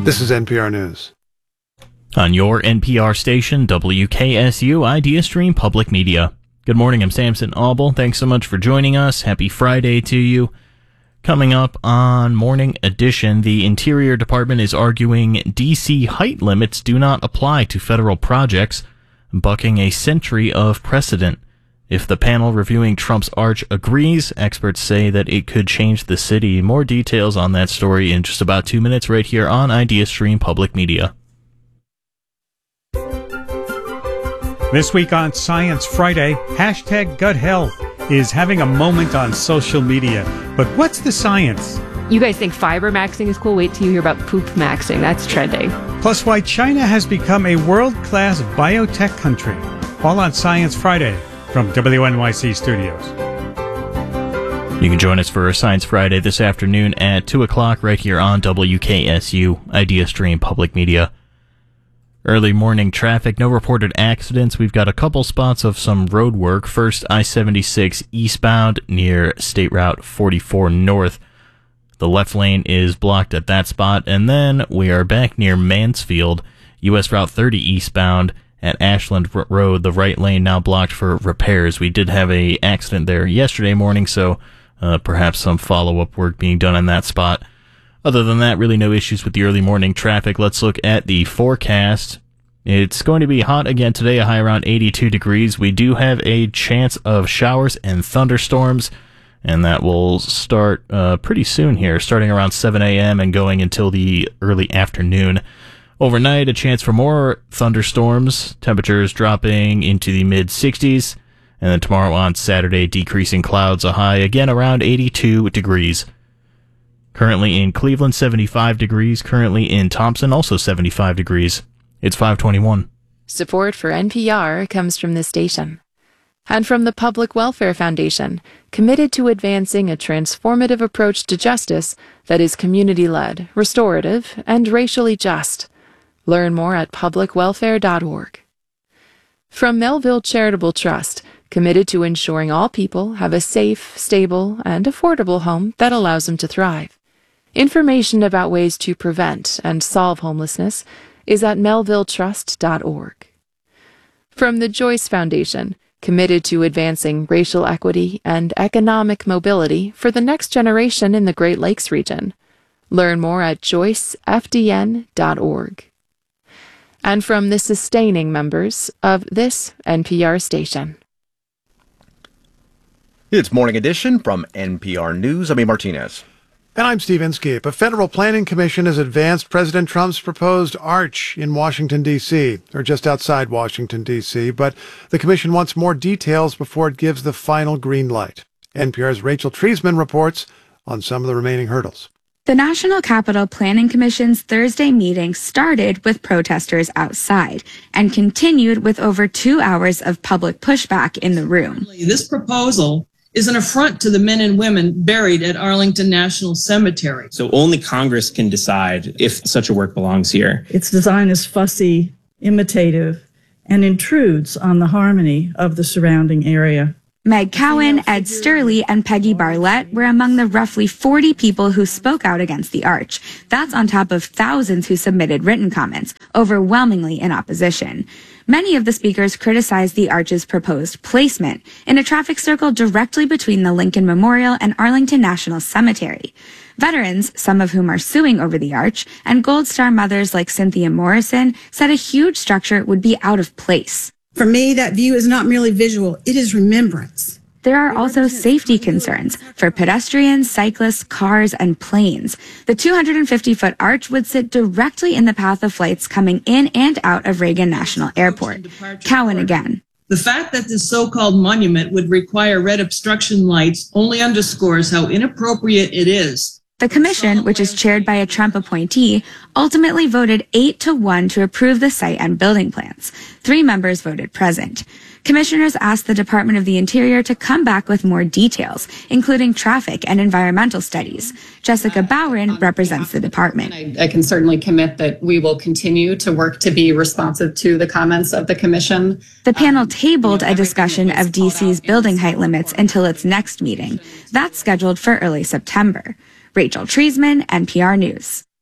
This is NPR News. On your NPR station, WKSU Idea Stream Public Media. Good morning, I'm Samson Auble. Thanks so much for joining us. Happy Friday to you. Coming up on Morning Edition, the Interior Department is arguing D.C. height limits do not apply to federal projects, bucking a century of precedent. If the panel reviewing Trump's arch agrees, experts say that it could change the city. More details on that story in just about 2 minutes right here on Idea Stream Public Media. This week on Science Friday, #GutHealth is having a moment on social media. But what's the science? You guys think fiber maxing is cool? Wait till you hear about poop maxing. That's trending. Plus why China has become a world-class biotech country. All on Science Friday from WNYC Studios. You can join us for Science Friday this afternoon at 2 o'clock right here on WKSU, Idea Stream Public Media. Early morning traffic, no reported accidents. We've got a couple spots of some road work. First, I-76 eastbound near State Route 44 North. The left lane is blocked at that spot. And then we are back near Mansfield, U.S. Route 30 eastbound at Ashland Road. The right lane now blocked for repairs. We did have an accident there yesterday morning, so perhaps some follow-up work being done on that spot. Other than that, really no issues with the early morning traffic. Let's look at the forecast. It's going to be hot again today, a high around 82 degrees. We do have a chance of showers and thunderstorms, and that will start pretty soon here, starting around 7 a.m. and going until the early afternoon. Overnight, a chance for more thunderstorms, temperatures dropping into the mid-60s, and then tomorrow on Saturday, decreasing clouds, a high again around 82 degrees. Currently in Cleveland, 75 degrees. Currently in Thompson, also 75 degrees. It's 5:21. Support for NPR comes from this station and from the Public Welfare Foundation, committed to advancing a transformative approach to justice that is community-led, restorative, and racially just. Learn more at publicwelfare.org. From Melville Charitable Trust, committed to ensuring all people have a safe, stable, and affordable home that allows them to thrive. Information about ways to prevent and solve homelessness is at melvilletrust.org. From the Joyce Foundation, committed to advancing racial equity and economic mobility for the next generation in the Great Lakes region. Learn more at joycefdn.org. And from the sustaining members of this NPR station. It's Morning Edition from NPR News. I'm A. Martinez. And I'm Steve Inskeep. A federal planning commission has advanced President Trump's proposed arch in Washington, D.C., or just outside Washington, D.C., but the commission wants more details before it gives the final green light. NPR's Rachel Treisman reports on some of the remaining hurdles. The National Capital Planning Commission's Thursday meeting started with protesters outside and continued with over 2 hours of public pushback in the room. This proposal is an affront to the men and women buried at Arlington National Cemetery. So only Congress can decide if such a work belongs here. Its design is fussy, imitative, and intrudes on the harmony of the surrounding area. Meg Cowan, Ed Sturley, and Peggy Barlett were among the roughly 40 people who spoke out against the arch. That's on top of thousands who submitted written comments, overwhelmingly in opposition. Many of the speakers criticized the arch's proposed placement in a traffic circle directly between the Lincoln Memorial and Arlington National Cemetery. Veterans, some of whom are suing over the arch, and Gold Star mothers like Cynthia Morrison said a huge structure would be out of place. For me, that view is not merely visual, it is remembrance. There are also safety concerns for pedestrians, cyclists, cars, and planes. The 250-foot arch would sit directly in the path of flights coming in and out of Reagan National Airport. Cowan again. The fact that this so-called monument would require red obstruction lights only underscores how inappropriate it is. The commission, which is chaired by a Trump appointee, ultimately voted 8-1 to approve the site and building plans. 3 members voted present. Commissioners asked the Department of the Interior to come back with more details, including traffic and environmental studies. Jessica Bowron represents the department. I can certainly commit that we will continue to work to be responsive to the comments of the commission. The panel tabled a discussion of D.C.'s building height limits until its next meeting. That's scheduled for early September. Rachel Treisman, NPR News.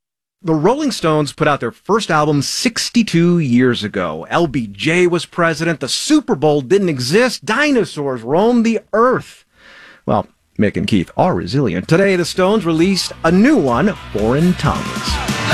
The Rolling Stones put out their first album 62 years ago. LBJ was president. The Super Bowl didn't exist. Dinosaurs roamed the earth. Well, Mick and Keith are resilient. Today, the Stones released a new one, Foreign Tongues.